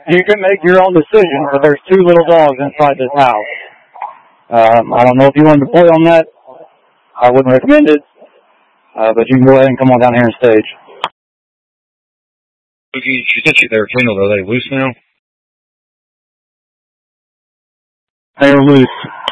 You can make your own decision, but there's 2 little dogs inside this house. I don't know if you want to deploy on that. I wouldn't recommend it. But you can go ahead and come on down here and stage. She said they were tangled. Are they loose now? They are loose.